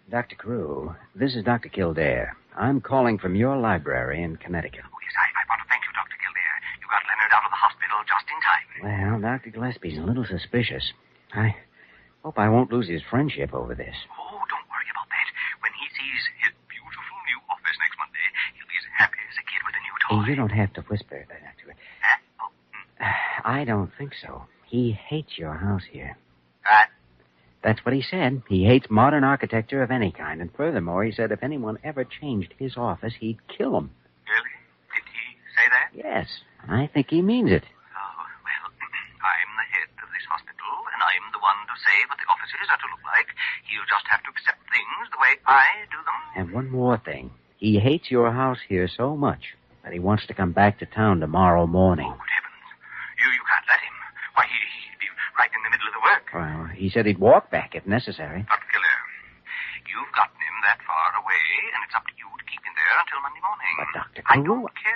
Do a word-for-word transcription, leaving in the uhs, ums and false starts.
Doctor Carew, this is Doctor Kildare. I'm calling from your library in Connecticut. Oh, yes, I, I want to thank you, Doctor Kildare. You got Leonard out of the hospital just in time. Well, Doctor Gillespie's a little suspicious. I hope I won't lose his friendship over this. Oh, don't worry about that. When he sees his beautiful new office next Monday, he'll be as happy as a kid with a new toy. Hey, you don't have to whisper that to it. Huh? Oh, hmm. I don't think so. He hates your house here. Uh, That's what he said. He hates modern architecture of any kind. And furthermore, he said if anyone ever changed his office, he'd kill him. really? Did he say that? Yes, I think he means it. Oh, well, I'm the head of this hospital, and I'm the one to say what the offices are to look like. He'll just have to accept things the way I do them. And one more thing. He hates your house here so much that he wants to come back to town tomorrow morning. Oh, good heavens. You, you can't let him. Why, he, he'd be right in the middle of the work. Well, he said he'd walk back if necessary. Doctor Killer, you've gotten him that far away, and it's up to you to keep him there until Monday morning. But, Doctor I Carew... don't care